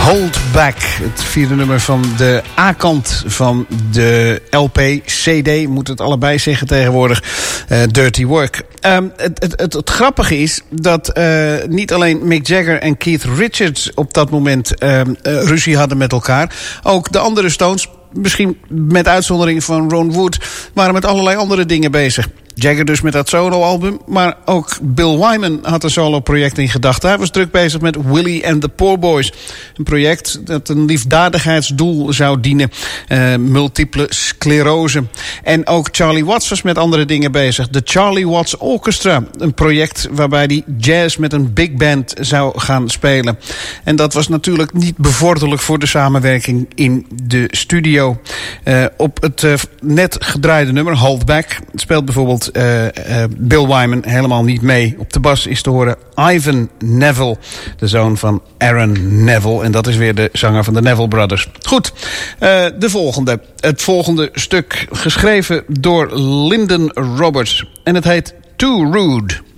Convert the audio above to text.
Hold Back. Het vierde nummer van de A-kant van de LP, CD, moet het allebei zeggen tegenwoordig, Dirty Work. Het grappige is dat niet alleen Mick Jagger en Keith Richards op dat moment ruzie hadden met elkaar. Ook de andere Stones, misschien met uitzondering van Ron Wood, waren met allerlei andere dingen bezig. Jagger dus met dat soloalbum, maar ook Bill Wyman had een solo-project in gedachten. Hij was druk bezig met Willie and the Poor Boys. Een project dat een liefdadigheidsdoel zou dienen. Multiple sclerose. En ook Charlie Watts was met andere dingen bezig. De Charlie Watts Orchestra. Een project waarbij hij jazz met een big band zou gaan spelen. En dat was natuurlijk niet bevorderlijk voor de samenwerking in de studio. Op het net gedraaide nummer, Hold Back, speelt bijvoorbeeld Bill Wyman helemaal niet mee. Op de bas is te horen Ivan Neville, de zoon van Aaron Neville. En dat is weer de zanger van de Neville Brothers. Goed, de volgende. Het volgende stuk geschreven door Lyndon Roberts. En het heet Too Rude.